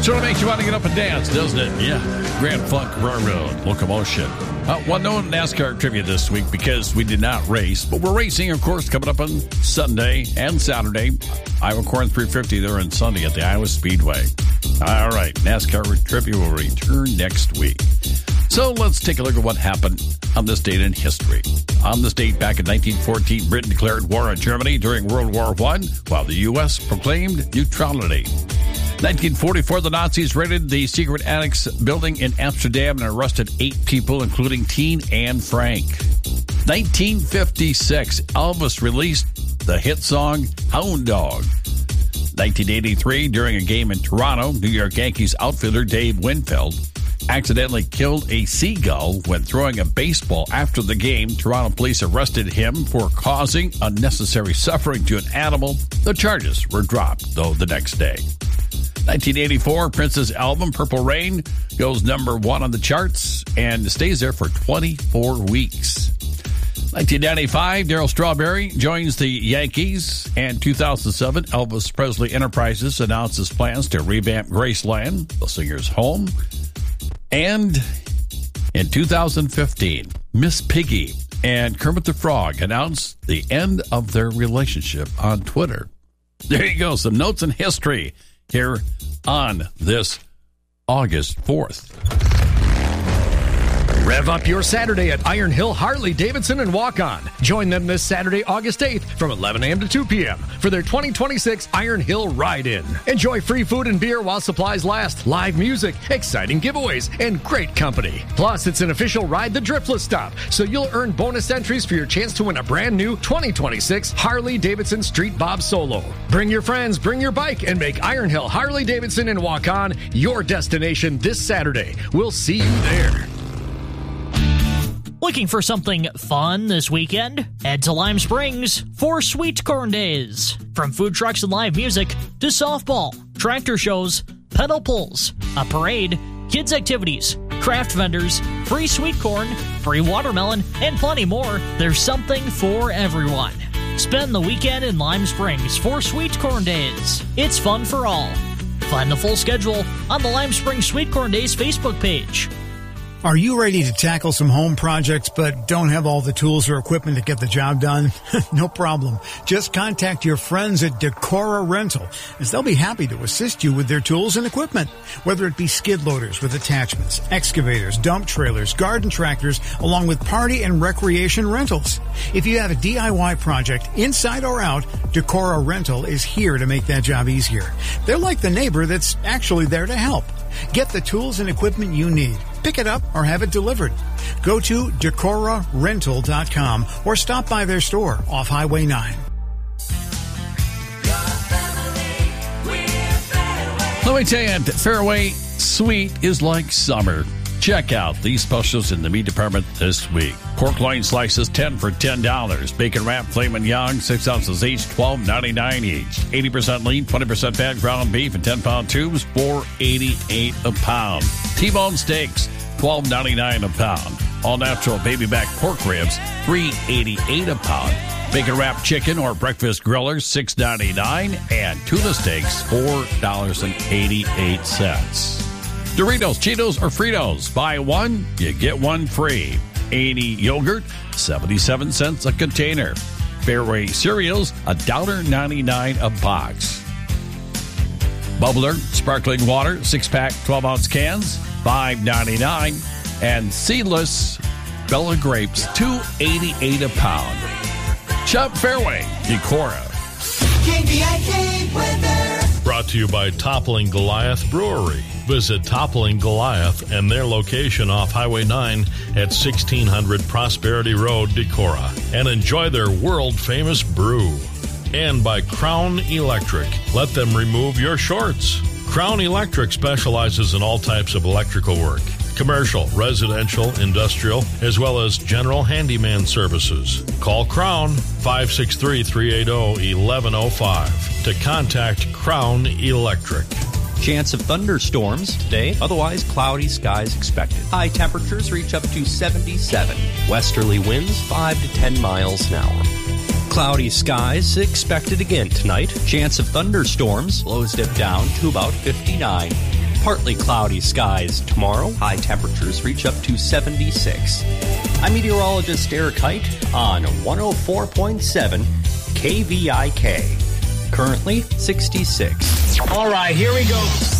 Sort of makes you want to get up and dance, doesn't it? Yeah. Grand Funk Railroad Locomotion. One known NASCAR trivia this week because we did not race, but we're racing, of course, coming up on Sunday and Saturday. Iowa Corn 350 there on Sunday at the Iowa Speedway. All right, NASCAR trivia will return next week. So let's take a look at what happened on this date in history. On this date back in 1914, Britain declared war on Germany during World War I, while the U.S. proclaimed neutrality. 1944, the Nazis raided the secret annex building in Amsterdam and arrested 8 people, including teen Anne Frank. 1956, Elvis released the hit song Hound Dog. 1983, during a game in Toronto, New York Yankees outfielder Dave Winfield accidentally killed a seagull when throwing a baseball. After the game, Toronto police arrested him for causing unnecessary suffering to an animal. The charges were dropped, though, the next day. 1984, Prince's album Purple Rain goes number 1 on the charts and stays there for 24 weeks. 1995, Darryl Strawberry joins the Yankees. And 2007, Elvis Presley Enterprises announces plans to revamp Graceland, the singer's home. And in 2015, Miss Piggy and Kermit the Frog announced the end of their relationship on Twitter. There you go, some notes in history here on this August 4th. Rev up your Saturday at Iron Hill Harley Davidson and Walk On. Join them this Saturday, August 8th from 11 a.m. to 2 p.m. for their 2026 Iron Hill Ride-In. Enjoy free food and beer while supplies last, live music, exciting giveaways, and great company. Plus, it's an official Ride the Driftless stop, so you'll earn bonus entries for your chance to win a brand new 2026 Harley Davidson Street Bob Solo. Bring your friends, bring your bike, and make Iron Hill Harley Davidson and Walk On your destination this Saturday. We'll see you there. Looking for something fun this weekend? Head to Lime Springs for Sweet Corn Days. From food trucks and live music to softball, tractor shows, pedal pulls, a parade, kids' activities, craft vendors, free sweet corn, free watermelon, and plenty more, there's something for everyone. Spend the weekend in Lime Springs for Sweet Corn Days. It's fun for all. Find the full schedule on the Lime Springs Sweet Corn Days Facebook page. Are you ready to tackle some home projects but don't have all the tools or equipment to get the job done? No problem. Just contact your friends at Decora Rental, as they'll be happy to assist you with their tools and equipment. Whether it be skid loaders with attachments, excavators, dump trailers, garden tractors, along with party and recreation rentals. If you have a DIY project, inside or out, Decora Rental is here to make that job easier. They're like the neighbor that's actually there to help. Get the tools and equipment you need. Pick it up or have it delivered. Go to DecoraRental.com or stop by their store off Highway 9. Let me tell you, Fairway Sweet is like summer. Check out these specials in the meat department this week. Pork loin slices, 10 for $10. Bacon wrap, Flamin' Young, 6 ounces each, $12.99 each. 80% lean, 20% fat ground beef in 10-pound tubes, $4.88 a pound. T-bone steaks, $12.99 a pound. All natural baby back pork ribs, $3.88 a pound. Bacon wrap chicken or breakfast grillers, $6.99, and tuna steaks, $4.88. Doritos, Cheetos, or Fritos. Buy one, you get one free. 80 yogurt, 77 cents a container. Fairway cereals, $1.99 a box. Bubbler, sparkling water, 6-pack, 12-ounce cans, $5.99. And seedless Bella grapes, $2.88 a pound. Shop Fairway, Decorah. KVIK weather. Brought to you by Toppling Goliath Brewery. Visit Toppling Goliath and their location off Highway 9 at 1600 Prosperity Road, Decorah, and enjoy their world-famous brew. And by Crown Electric. Let them remove your shorts. Crown Electric specializes in all types of electrical work. Commercial, residential, industrial, as well as general handyman services. Call Crown 563-380-1105 to contact Crown Electric. Chance of thunderstorms today, otherwise cloudy skies expected. High temperatures reach up to 77. Westerly winds 5 to 10 miles an hour. Cloudy skies expected again tonight. Chance of thunderstorms, lows dip down to about 59. Partly cloudy skies tomorrow. High temperatures reach up to 76. I'm meteorologist Eric Height on 104.7 KVIK. Currently 66. All right, here we go.